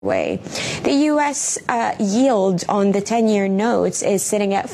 way. The U.S. yield on the 10-year notes is sitting at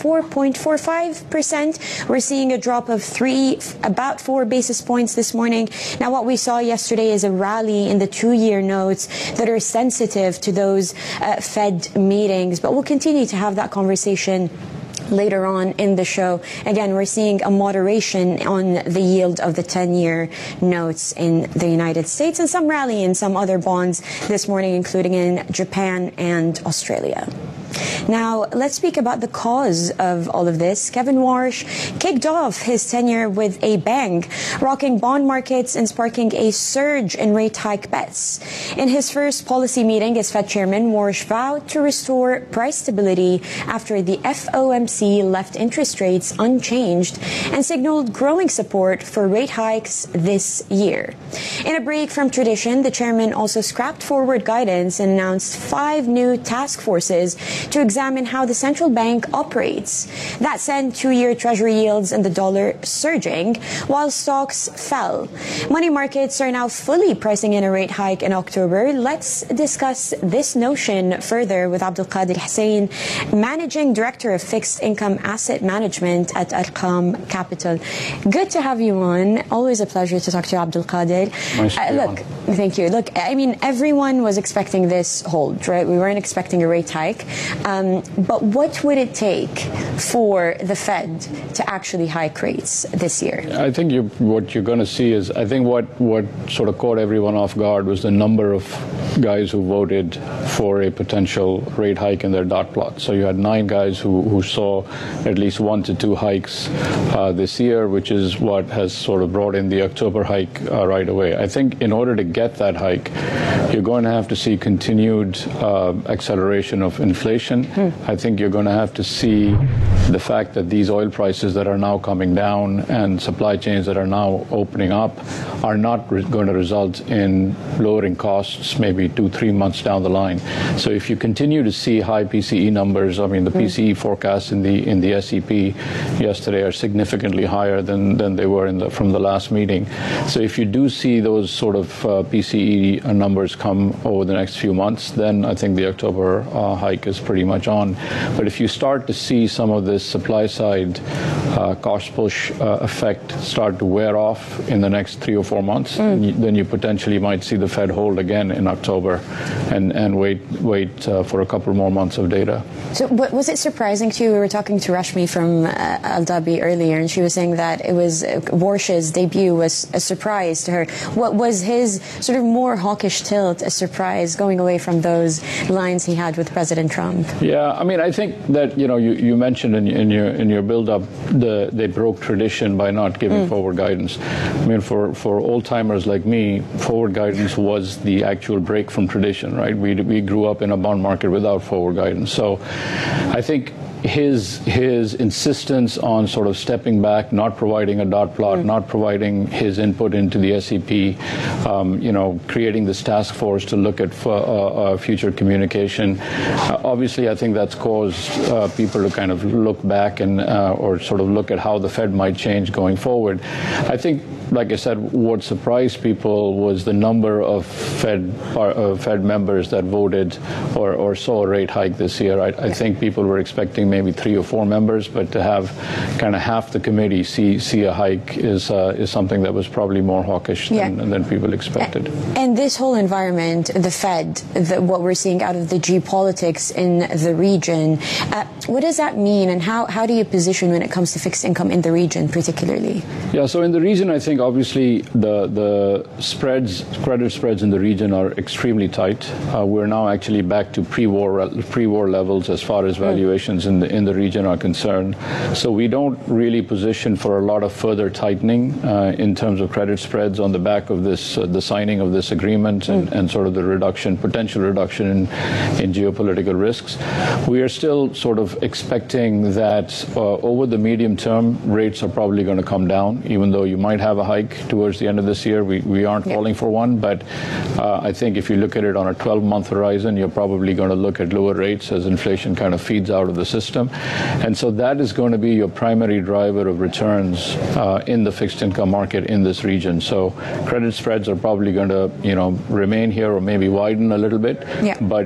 4.45%. We're seeing a drop of about 4 basis points this morning. Now, what we saw yesterday is a rally in the 2-year notes that are sensitive to those Fed meetings. But we'll continue to have that conversation later on in the show. Again, we're seeing a moderation on the yield of the 10-year notes in the United States and some rally in some other bonds this morning, including in Japan and Australia. Now, let's speak about the cause of all of this. Kevin Warsh kicked off his tenure with a bang, rocking bond markets and sparking a surge in rate hike bets. In his first policy meeting as Fed chairman, Warsh vowed to restore price stability after the FOMC left interest rates unchanged and signaled growing support for rate hikes this year. In a break from tradition, the chairman also scrapped forward guidance and announced 5 new task forces to examine how the central bank operates. That sent 2-year Treasury yields and the dollar surging, while stocks fell. Money markets are now fully pricing in a rate hike in October. Let's discuss this notion further with Abdulkader Hussein, Managing Director of Fixed Income Asset Management at Arqam Capital. Good to have you on. Always a pleasure to talk to you, Abdulkader. Thank you. Look, I mean, everyone was expecting this hold, right? We weren't expecting a rate hike. But what would it take for the Fed to actually hike rates this year? I think what you're going to see is, I think what sort of caught everyone off guard was the number of guys who voted for a potential rate hike in their dot plot. So you had 9 guys who saw at least 1 to 2 hikes this year, which is what has sort of brought in the October hike right away. I think in order to get that hike, you're going to have to see continued acceleration of inflation. I think you're going to have to see the fact that these oil prices that are now coming down and supply chains that are now opening up are not going to result in lowering costs maybe 2-3 months down the line. So if you continue to see high PCE numbers, I mean the PCE forecasts in the SEP yesterday are significantly higher than they were from the last meeting. So if you do see those sort of PCE numbers come over the next few months, then I think the October hike is pretty much on. But if you start to see some of this supply side cost push effect start to wear off in the next 3 or 4 months, then you potentially might see the Fed hold again in October and wait for a couple more months of data. So was it surprising to you? We were talking to Rashmi from Al Dhabi earlier, and she was saying that it was Warsh's debut was a surprise to her. What was his sort of more hawkish tilt a surprise, going away from those lines he had with President Trump? Yeah, I mean, I think that, you mentioned in your build-up they broke tradition by not giving forward guidance. I mean, for old-timers like me, forward guidance was the actual break from tradition, right? We grew up in a bond market without forward guidance. So I think his insistence on sort of stepping back, not providing a dot plot, not providing his input into the SEP, creating this task force to look at future communication. Obviously, I think that's caused people to kind of look back and or sort of look at how the Fed might change going forward. I think, like I said, what surprised people was the number of Fed members that voted or saw a rate hike this year. I think people were expecting maybe 3 or 4 members, but to have kind of half the committee see a hike is something that was probably more hawkish than people expected. And this whole environment, the Fed, what we're seeing out of the geopolitics in the region, what does that mean, and how do you position when it comes to fixed income in the region particularly? Yeah, so in the region, I think obviously the credit spreads in the region are extremely tight. We're now actually back to pre-war levels as far as valuations in the region are concerned. So we don't really position for a lot of further tightening in terms of credit spreads on the back of this, the signing of this agreement and sort of the potential reduction in geopolitical risks. We are still sort of expecting that over the medium term, rates are probably going to come down, even though you might have a hike towards the end of this year. We aren't calling for one, but I think if you look at it on a 12-month horizon, you're probably going to look at lower rates as inflation kind of feeds out of the system. And so that is going to be your primary driver of returns in the fixed income market in this region. So credit spreads are probably going to, remain here or maybe widen a little bit. Yeah. But